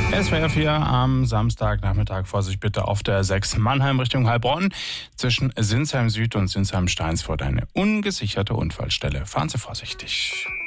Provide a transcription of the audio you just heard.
SWR 4 am Samstagnachmittag. Vorsicht bitte auf der 6 Mannheim Richtung Heilbronn. Zwischen Sinsheim Süd und Sinsheim Steinsfurt eine ungesicherte Unfallstelle. Fahren Sie vorsichtig.